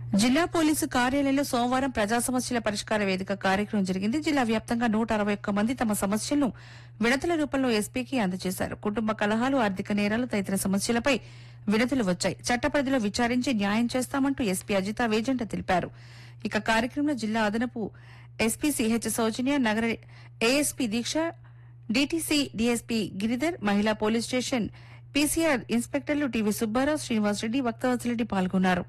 జిల్లా పోలీసు కార్యాలయంలో సోమవారం ప్రజా సమస్యల పరిష్కార వేదిక కార్యక్రమం జరిగింది. జిల్లా వ్యాప్తంగా 161 మంది తమ సమస్యలను వినతుల రూపంలో ఎస్పీకి అందజేశారు. కుటుంబ కలహాలు, ఆర్థిక నేరాలు తదితర సమస్యలపై వినతులు వచ్చాయి. చట్ట పరిధిలో విచారించి న్యాయం చేస్తామంటూ ఎస్పీ అజితా వేజంట తెలిపారు. ఇక కార్యక్రమంలో జిల్లా అదనపు ఎస్పీ సిహెచ్ సౌజన్య, నగర ఏఎస్పీ దీక్ష, డీటీసీ డీఎస్పీ గిరిధర్, మహిళా police station PCR ఇన్స్పెక్టర్లు TV Subbarao, Srinivasa Reddy, భక్తవత్సలరెడ్డి పాల్గొన్నారు.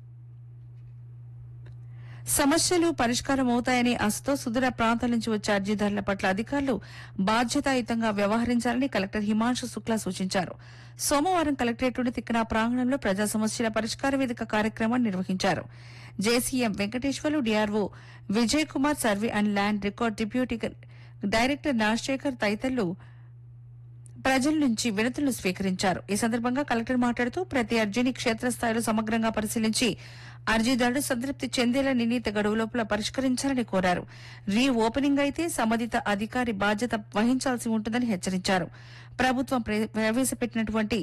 సమస్యలు పరిష్కారం అవుతాయని ఆశతో సుదూర ప్రాంతాల నుంచి వచ్చే అర్జీదారుల పట్ల అధికారులు బాధ్యతాయుతంగా వ్యవహరించాలని కలెక్టర్ హిమాంశు శుక్లా సూచించారు. సోమవారం కలెక్టరేట్లోని తిక్కన ప్రాంగణంలో ప్రజా సమస్యల పరిష్కార వేదిక కార్యక్రమాన్ని నిర్వహించారు. JCM Venkateswarlu, DRO Vijay Kumar, survey and land record deputy director Nagasekhar తదితరులు ప్రజల నుంచి వినతులను స్వీకరించారు. ఈ సందర్భంగా కలెక్టర్ మాట్లాడుతూ ప్రతి అర్జీని క్షేత్రస్థాయిలో సమగ్రంగా పరిశీలించి అర్జీదారుడు సంతృప్తి చెందేలా నిర్ణీత గడువు లోపల పరిష్కరించాలని కోరారు. రీ ఓపెనింగ్ అయితే సంబంధిత అధికారి బాధ్యత వహించాల్సి ఉంటుందని హెచ్చరించారు. ప్రభుత్వం ప్రవేశపెట్టినటువంటి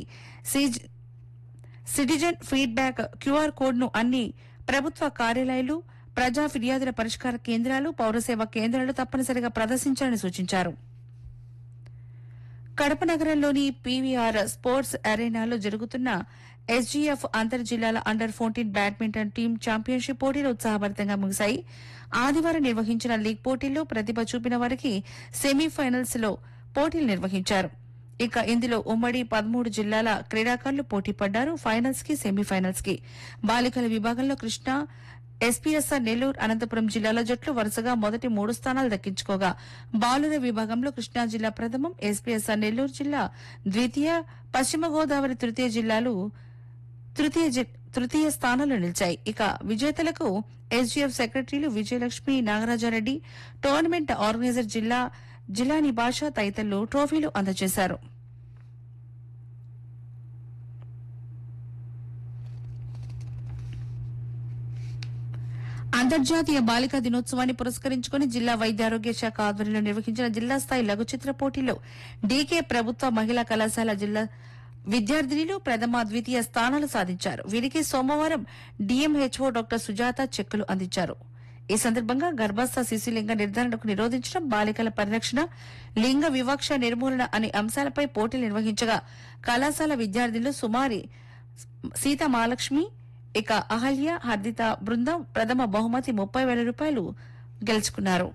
సిటిజన్ ఫీడ్బ్యాక్ క్యూఆర్ కోడ్ ను అన్ని ప్రభుత్వ కార్యాలయాలు, ప్రజా ఫిర్యాదుల పరిష్కార కేంద్రాలు, పౌరసేవా కేంద్రాలు తప్పనిసరిగా ప్రదర్శించాలని సూచించారు. కడప నగరంలోని పీవీఆర్ స్పోర్ట్స్ అరేనాలో జరుగుతున్న ఎస్జీఎఫ్ అంతర్ జిల్లాల అండర్-14 బ్యాడ్మింటన్ టీం ఛాంపియన్షిప్ పోటీలు ఉత్సాహభరితంగా ముగిశాయి. ఆదివారం నిర్వహించిన లీగ్ పోటీల్లో ప్రతిభ చూపిన వారికి సెమీఫైనల్స్ లో పోటీలు నిర్వహించారు. ఇక ఇందులో ఉమ్మడి 13 జిల్లాల క్రీడాకారులు పోటీ పడ్డారు. ఫైనల్స్ కి, సెమీఫైనల్స్ కి బాలికల విభాగంలో కృష్ణా, ఎస్పీఎస్ఆర్ నెల్లూరు, అనంతపురం జిల్లాల జట్లు వరుసగా మొదటి 3 స్థానాలు దక్కించుకోగా బాలుర విభాగంలో కృష్ణా జిల్లా ప్రథమం, ఎస్పీఎస్ఆర్ నెల్లూరు జిల్లా ద్వితీయ, పశ్చిమ గోదావరి తృతీయ జిల్లాలు తృతీయ స్థానాల్లో నిలిచాయి. ఇక విజేతలకు ఎస్జీఎఫ్ సెక్రటరీలు విజయలక్ష్మి, నాగరాజారెడ్డి, టోర్నమెంట్ ఆర్గనైజర్ జిల్లాని భాష తదితరులు ట్రోఫీలు అందజేశారు. అంతర్జాతీయ బాలికా దినోత్సవాన్ని పురస్కరించుకుని జిల్లా వైద్య ఆరోగ్య శాఖ ఆధ్వర్యంలో నిర్వహించిన జిల్లా స్థాయి లఘు చిత్ర పోటీల్లో డీకే ప్రభుత్వ మహిళా కళాశాల జిల్లా విద్యార్థినులు ప్రథమ, ద్వితీయ స్థానాలు సాధించారు. వీరికి సోమవారం డీఎంహెచ్ఓ డాక్టర్ సుజాత చెక్కులు అందించారు. ఈ సందర్భంగా గర్భస్థ శిశులింగ నిర్ధారణకు నిరోధించడం, బాలికల పరిరక్షణ, లింగ వివక్ష నిర్మూలన అనే అంశాలపై పోటీలు నిర్వహించగా కళాశాల విద్యార్థినులు సుమారి సీతా మహాలక్ష్మి, ఇక అహల్య, హర్దిత బృందం ప్రథమ బహుమతి 30,000 రూపాయలు గెలుచుకున్నారు.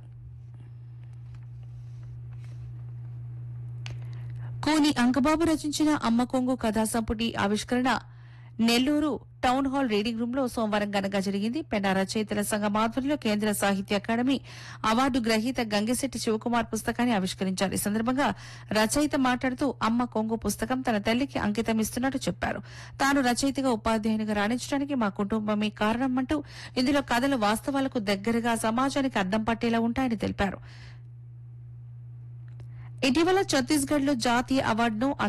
కూని అంకబాబు రచించిన అమ్మ కొంగు కథా సంపుటి ఆవిష్కరణ Nellore town hall reading room లో సోమవారం ఘనంగా జరిగింది. పెన్నా రచయితల సంఘం ఆధ్వర్యంలో కేంద్ర సాహిత్య అకాడమీ అవార్డు గ్రహీత గంగిశెట్టి శివకుమార్ పుస్తకాన్ని ఆవిష్కరించారు. ఈ సందర్భంగా రచయిత మాట్లాడుతూ అమ్మ కొంగు పుస్తకం తన తల్లికి అంకితం ఇస్తున్నట్టు చెప్పారు. తాను రచయితగా, ఉపాధ్యాయునిగా రాణించడానికి మా కుటుంబమే కారణమంటూ ఇందులో కథలు వాస్తవాలకు దగ్గరగా సమాజానికి అద్దం పట్టేలా ఉంటాయని తెలిపారు. ఇటీవల ఛత్తీస్గఢ్ లో జాతీయ అవార్డును